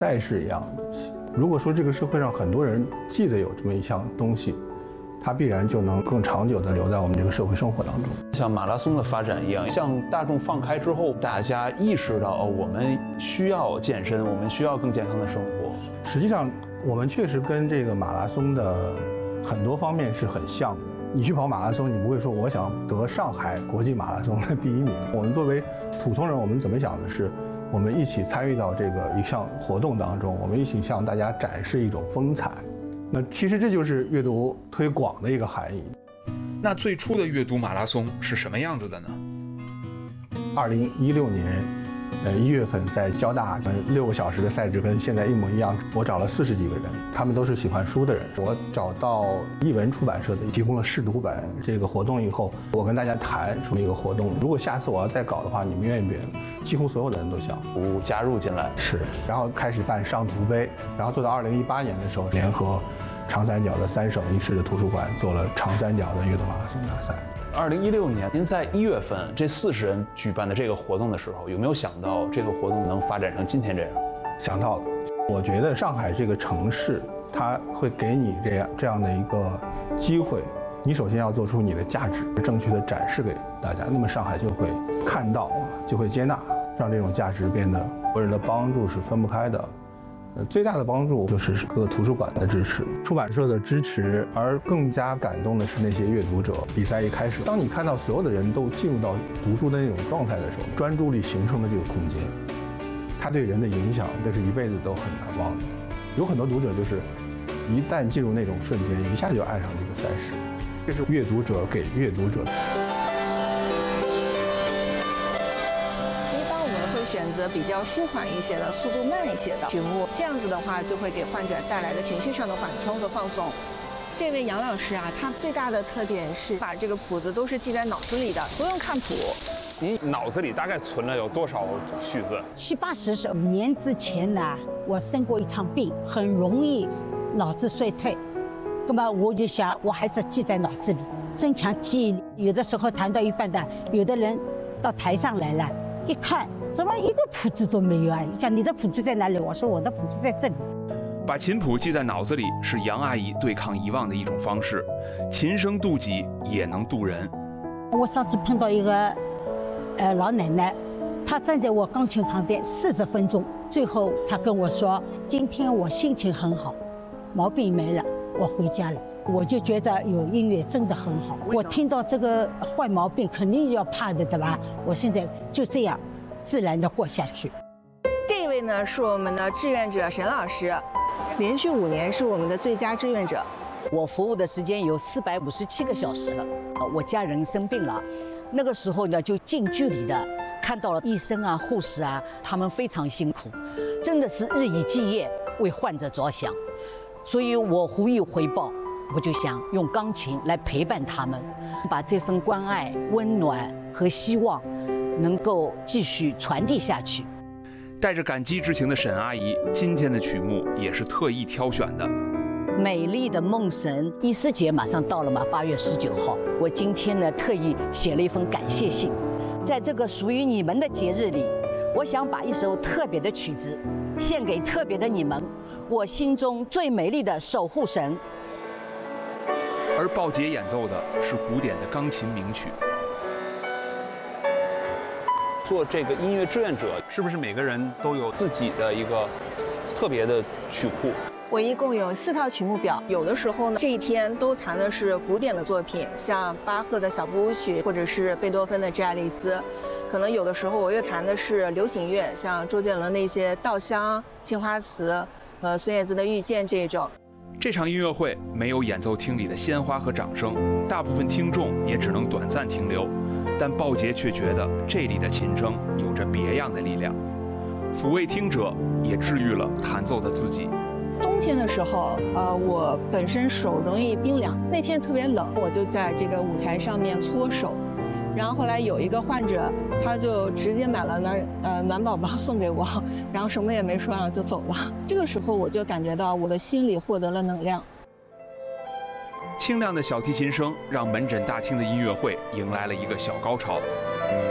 赛事一样的东西。如果说这个社会上很多人记得有这么一项东西，它必然就能更长久地留在我们这个社会生活当中。 像马拉松的发展一样，向大众放开之后，大家意识到我们需要健身，我们需要更健康的生活。 实际上，我们确实跟这个马拉松的很多方面是很像的。你去跑马拉松，你不会说我想得上海国际马拉松的第1名。我们作为普通人，我们怎么想的是，我们一起参与到这个一项活动当中，我们一起向大家展示一种风采。那其实这就是阅读推广的一个含义。 那最初的阅读马拉松是什么样子的呢 ？2016年，1月份在交大，6个小时的赛制跟现在一模一样。我找了40几个人，他们都是喜欢书的人。我找到译文出版社的，提供了试读本。这个活动以后，我跟大家谈出一个活动，如果下次我要再搞的话，你们愿意不愿意？几乎所有的人都想加入进来。 是，然后开始办上图杯，然后做到2018年的时候，联合长三角的3省1市的图书馆做了长三角的阅读马拉松大赛。 2016年，您在1月份这40人举办的这个活动的时候，有没有想到这个活动能发展成今天这样？ 想到了。我觉得上海这个城市，它会给你这样的一个机会。你首先要做出你的价值，正确的展示给大家，那么上海就会看到，就会接纳，让这种价值变得国人的帮助是分不开的。最大的帮助就是各个图书馆的支持，出版社的支持，而更加感动的是那些阅读者。比赛一开始，当你看到所有的人都进入到读书的那种状态的时候，专注力形成的这个空间，它对人的影响，这是一辈子都很难忘的。有很多读者就是一旦进入那种瞬间，一下就爱上这个赛事。这是阅读者给阅读者的。 一般我们会选择比较舒缓一些的、速度慢一些的曲目，这样子的话就会给患者带来的情绪上的缓冲和放松。这位杨老师啊，他最大的特点是把这个谱子都是记在脑子里的，不用看谱。 你脑子里大概存了有多少曲子 ？70、80首。5年之前呢，我生过一场病，很容易脑子衰退。那么我就想，我还是记在脑子里，增强记忆力。有的时候弹到一半的，有的人到台上来了，一看怎么一个谱子都没有啊？你看你的谱子在哪里？我说我的谱子在这里。 把琴谱记在脑子里是杨阿姨对抗遗忘的一种方式，琴声渡己也能渡人。 我上次碰到一个老奶奶，她站在我钢琴旁边40分钟，最后她跟我说：“今天我心情很好，毛病没了。”我回家了，我就觉得有音乐真的很好。我听到这个坏毛病肯定要怕的，对吧？我现在就这样自然的过下去。 这位呢是我们的志愿者沈老师，连续5年是我们的最佳志愿者。 我服务的时间有457个小时了。我家人生病了，那个时候呢就近距离的看到了医生啊、护士啊，他们非常辛苦，真的是日以继夜为患者着想。所以我无以回报，我就想用钢琴来陪伴他们，把这份关爱、温暖和希望能够继续传递下去。 带着感激之情的沈阿姨，今天的曲目也是特意挑选的。 美丽的梦神，艺师节马上到了嘛，8月19号。我今天呢特意写了一封感谢信，在这个属于你们的节日里，我想把一首特别的曲子献给特别的你们，我心中最美丽的守护神。 而鲍杰演奏的是古典的钢琴名曲。 做这个音乐志愿者，是不是每个人都有自己的一个特别的曲库？ 我一共有4套曲目表，有的时候呢，这一天都弹的是古典的作品，像巴赫的小步舞曲，或者是贝多芬的《致爱丽丝》。可能有的时候我又弹的是流行乐，像周杰伦那些《稻香》《青花瓷》和孙燕姿的《遇见》这种。 这场音乐会没有演奏厅里的鲜花和掌声，大部分听众也只能短暂停留。但鲍杰却觉得这里的琴声有着别样的力量，抚慰听者，也治愈了弹奏的自己。 冬天的时候，我本身手容易冰凉，那天特别冷，我就在这个舞台上面搓手。然后后来有一个患者，他就直接买了暖宝宝送给我，然后什么也没说，然后就走了。这个时候我就感觉到我的心里获得了能量。 清亮的小提琴声让门诊大厅的音乐会迎来了一个小高潮。